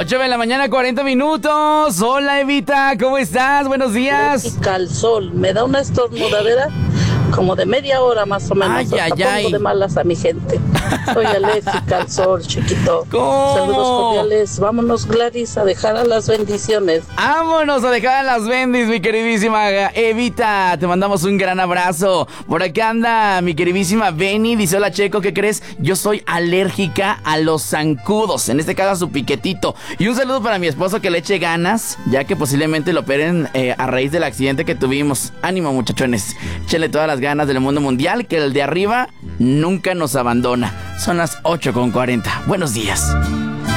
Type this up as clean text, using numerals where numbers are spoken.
8 de la mañana, 40 minutos. Hola, Evita, ¿cómo estás? Buenos días. Alérgica al sol, me da una estornudadera como de media hora más o menos. Ay, hasta ay, pongo ay. de malas a mi gente. Soy alérgica al sol, chiquito. ¿Cómo? Saludos cordiales. Vámonos, Gladys, a dejar a las bendiciones. Vámonos a dejar a las bendis, mi queridísima Evita. Te mandamos un gran abrazo. Por acá anda mi queridísima Benny. Dice, hola, Checo, ¿qué crees? Yo soy alérgica a los zancudos. En este caso, a su piquetito. Y un saludo para mi esposo, que le eche ganas, ya que posiblemente lo operen a raíz del accidente que tuvimos. Ánimo, muchachones. Échenle todas las ganas del mundo mundial, que el de arriba nunca nos abandona. Son las 8:40. Buenos días.